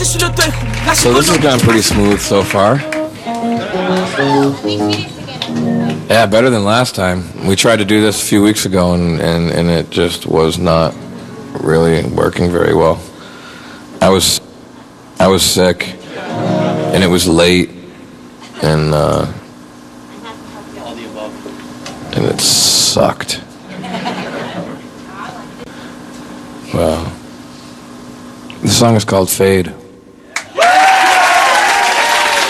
So this has gone pretty smooth so far. Yeah, better than last time. We tried to do this a few weeks ago, and it just was not really working very well. I was sick, and it was late, and it sucked. Well, the song is called Fade.